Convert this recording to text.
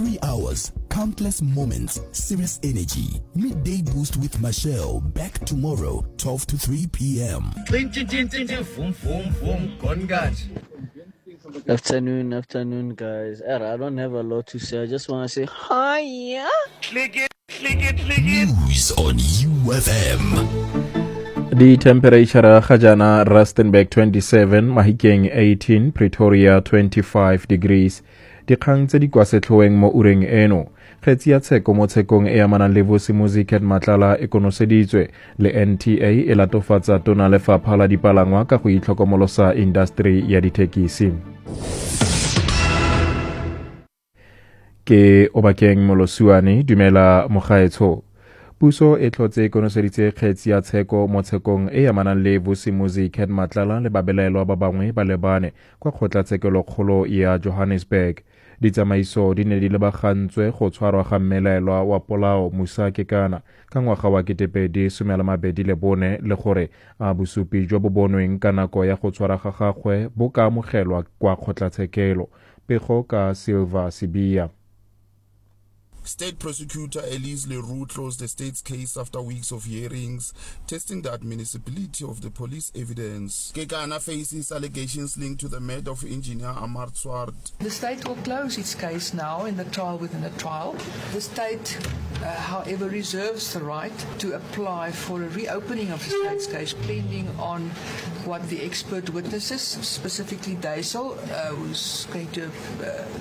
3 hours, countless moments, serious energy. Midday Boost with Michelle, back tomorrow, 12 to 3 p.m. Afternoon, guys. I don't have a lot to say. I just want to say hi. Yeah? Click it. News on UFM. The temperature ga jana Rustenburg 27, Mahikeng 18, Pretoria 25 degrees. Dikgang tse di kwa setlhoeng mo ureng eno. Kgetsi ya tsheko mo tshekong e amanang le Vusi Musiket Matlala e konoseditswe le NTA e latofatsa tona lefapha la dipalangwa ka go itlhokomolosa industry ya dithekisi. Ke Obakeng Molosuane, dumela mogaetsho. Puso e tlhotse konoseditse kgetsi ya tsheko mo tshekong e amanang le Vusi Musiket Matlala le babelaelwa ba bangwe ba lebane kwa kgotlatshekelo kgolo ya Johannesburg. Ditsamaiso di ne di lebagantswe go tshwarwa ga mmelaelwa wa Polao Musa Kekana ka ngwaga wa 2024 le gore a bosupi jo bo bonweng ka nako ya go tshwara ga gagwe bo ka amogelwa kwa kgotlatshekelo. Pego ka Silva Sibia. State Prosecutor Elise Leroux closed the state's case after weeks of hearings, testing the admissibility of the police evidence. Kekana faces allegations linked to the murder of engineer Amar Swart. The state will close its case now in the trial within a trial. The state, however, reserves the right to apply for a reopening of the state's case, depending on what the expert witnesses, specifically Diesel, who's going to